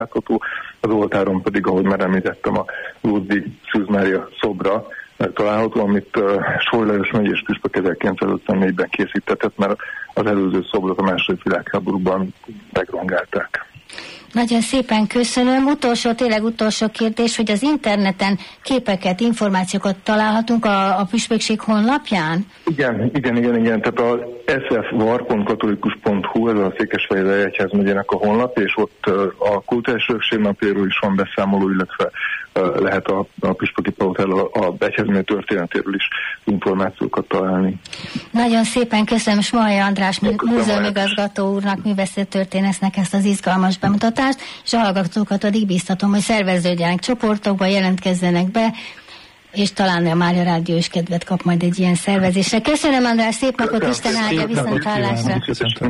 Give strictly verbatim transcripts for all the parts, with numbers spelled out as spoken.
látható, az oltáron pedig, ahogy már említettem, a Ludwig Szűz Mária szobra található, amit uh, Soly Lajos megyés püspök ezerkilencszázötvennégyben készítetett, mert az előző szobrot a második világháborúban megrongálták. Nagyon szépen köszönöm. Utolsó, tényleg utolsó kérdés, hogy az interneten képeket, információkat találhatunk a, a püspökség honlapján? Igen, igen, igen, igen. Tehát a es ef var pont katolikus pont hu, ez a Székesfehérvári Egyházmegyének a honlap, és ott a kulturális örökség napjáról is van beszámoló, illetve lehet a, a püspöki palotáról, a egyházmegye történetéről is információkat találni. Nagyon szépen köszönöm Smoly András múzeumigazgató úrnak, művészet történésznek ezt az izgalmas bemutatást, és a hallgatókat addig bíztatom, hogy szerveződjenek csoportokba, jelentkezzenek be, és talán a Mária Rádió is kedvet kap majd egy ilyen szervezésre. Köszönöm, András, szép napot, Isten áldja, viszonthallásra.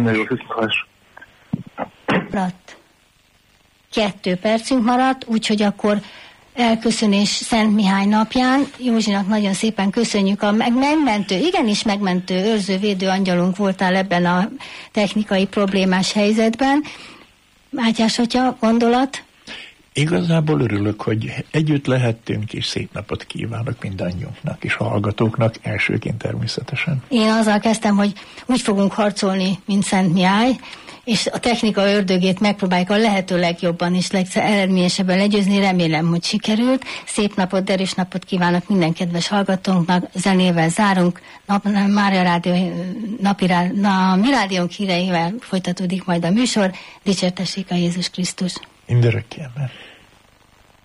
Kettő percünk maradt, úgyhogy akkor elköszönés Szent Mihály napján. Józsinak nagyon szépen köszönjük a meg- megmentő, igenis megmentő, őrző, védő angyalunk voltál ebben a technikai problémás helyzetben. Mátyás atya, gondolat? Igazából örülök, hogy együtt lehettünk, és szép napot kívánok mindannyiunknak, és a hallgatóknak elsőként természetesen. Én azzal kezdtem, hogy úgy fogunk harcolni, mint Szent Mihály, és a technika ördögét megpróbáljuk a lehető legjobban és legeredményesebben legyőzni. Remélem, hogy sikerült. Szép napot, derűs napot kívánok minden kedves hallgatónknak. Zenével zárunk. Nap, Mária Rádió, napi rá, na, mi rádiónk híreivel folytatódik majd a műsor. Dicsértessék a Jézus Krisztus. Mindörökké ember.